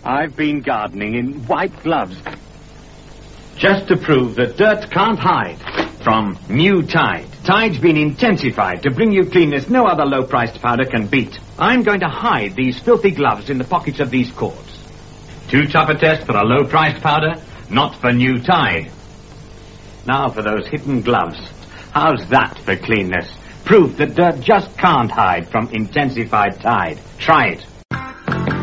I've been gardening in white gloves. Just to prove that dirt can't hide from new Tide. Tide's been intensified to bring you cleanness no other low-priced powder can beat. I'm going to hide these filthy gloves in the pockets of these cords. Too tough a test for a low-priced powder? Not for new Tide. Now for those hidden gloves. How's that for cleanness? Proof that dirt just can't hide from intensified Tide. Try it.